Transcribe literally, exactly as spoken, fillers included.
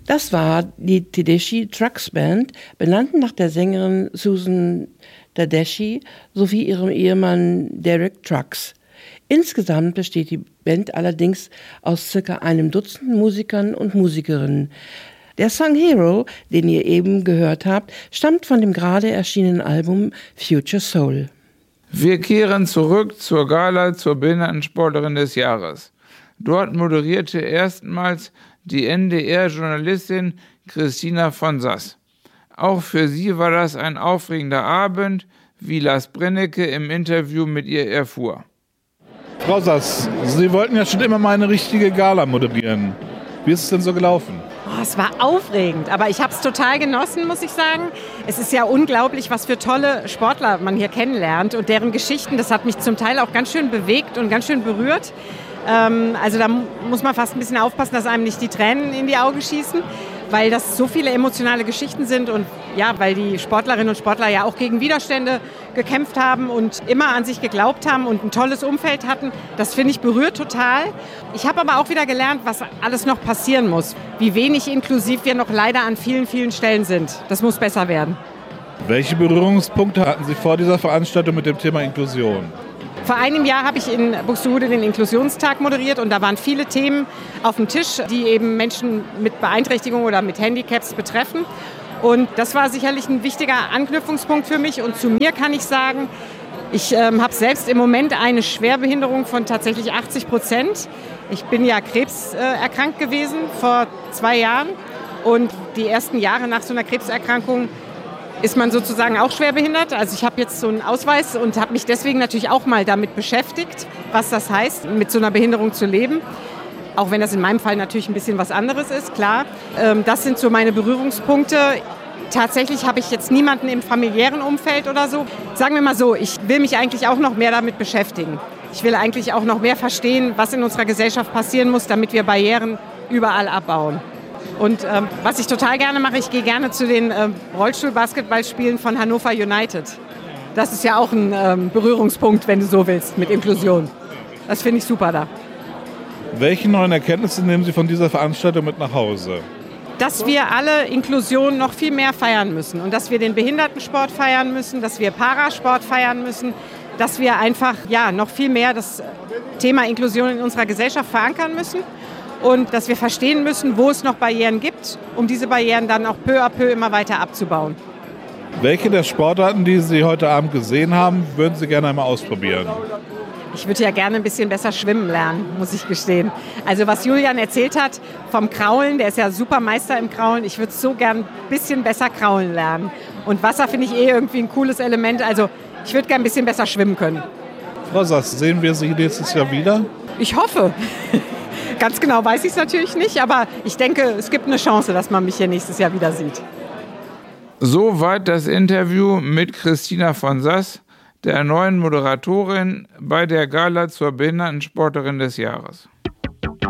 Das war die Tedeschi Trucks Band, benannt nach der Sängerin Susan Tedeschi sowie ihrem Ehemann Derek Trucks. Insgesamt besteht die Band allerdings aus circa einem Dutzend Musikern und Musikerinnen. Der Song Hero, den ihr eben gehört habt, stammt von dem gerade erschienenen Album Future Soul. Wir kehren zurück zur Gala zur Behindertensportlerin des Jahres. Dort moderierte erstmals die N D R-Journalistin Christina von Sass. Auch für sie war das ein aufregender Abend, wie Lars Brennecke im Interview mit ihr erfuhr. Frau Sass, Sie wollten ja schon immer mal eine richtige Gala moderieren. Wie ist es denn so gelaufen? Oh, es war aufregend, aber ich habe es total genossen, muss ich sagen. Es ist ja unglaublich, was für tolle Sportler man hier kennenlernt und deren Geschichten, das hat mich zum Teil auch ganz schön bewegt und ganz schön berührt. Ähm, also da muss man fast ein bisschen aufpassen, dass einem nicht die Tränen in die Augen schießen, weil das so viele emotionale Geschichten sind und ja, weil die Sportlerinnen und Sportler ja auch gegen Widerstände gekämpft haben und immer an sich geglaubt haben und ein tolles Umfeld hatten. Das finde ich berührt total. Ich habe aber auch wieder gelernt, was alles noch passieren muss. Wie wenig inklusiv wir noch leider an vielen, vielen Stellen sind. Das muss besser werden. Welche Berührungspunkte hatten Sie vor dieser Veranstaltung mit dem Thema Inklusion? Vor einem Jahr habe ich in Buxtehude den Inklusionstag moderiert und da waren viele Themen auf dem Tisch, die eben Menschen mit Beeinträchtigung oder mit Handicaps betreffen. Und das war sicherlich ein wichtiger Anknüpfungspunkt für mich. Und zu mir kann ich sagen, ich ähm, habe selbst im Moment eine Schwerbehinderung von tatsächlich achtzig Prozent. Ich bin ja krebserkrankt äh, gewesen vor zwei Jahren. Und die ersten Jahre nach so einer Krebserkrankung ist man sozusagen auch schwerbehindert. Also ich habe jetzt so einen Ausweis und habe mich deswegen natürlich auch mal damit beschäftigt, was das heißt, mit so einer Behinderung zu leben. Auch wenn das in meinem Fall natürlich ein bisschen was anderes ist, klar. Das sind so meine Berührungspunkte. Tatsächlich habe ich jetzt niemanden im familiären Umfeld oder so. Sagen wir mal so, ich will mich eigentlich auch noch mehr damit beschäftigen. Ich will eigentlich auch noch mehr verstehen, was in unserer Gesellschaft passieren muss, damit wir Barrieren überall abbauen. Und ähm, was ich total gerne mache, ich gehe gerne zu den ähm, Rollstuhl-Basketballspielen von Hannover United. Das ist ja auch ein ähm, Berührungspunkt, wenn du so willst, mit Inklusion. Das finde ich super da. Welche neuen Erkenntnisse nehmen Sie von dieser Veranstaltung mit nach Hause? Dass wir alle Inklusion noch viel mehr feiern müssen und dass wir den Behindertensport feiern müssen, dass wir Parasport feiern müssen, dass wir einfach ja, noch viel mehr das Thema Inklusion in unserer Gesellschaft verankern müssen und dass wir verstehen müssen, wo es noch Barrieren gibt, um diese Barrieren dann auch peu à peu immer weiter abzubauen. Welche der Sportarten, die Sie heute Abend gesehen haben, würden Sie gerne einmal ausprobieren? Ich würde ja gerne ein bisschen besser schwimmen lernen, muss ich gestehen. Also was Julian erzählt hat vom Kraulen, der ist ja super Meister im Kraulen. Ich würde so gern ein bisschen besser kraulen lernen. Und Wasser finde ich eh irgendwie ein cooles Element. Also ich würde gern ein bisschen besser schwimmen können. Frau Sass, sehen wir Sie nächstes Jahr wieder? Ich hoffe. Ganz genau weiß ich es natürlich nicht, aber ich denke, es gibt eine Chance, dass man mich hier nächstes Jahr wieder sieht. Soweit das Interview mit Christina von Sass, der neuen Moderatorin bei der Gala zur Behindertensportlerin des Jahres.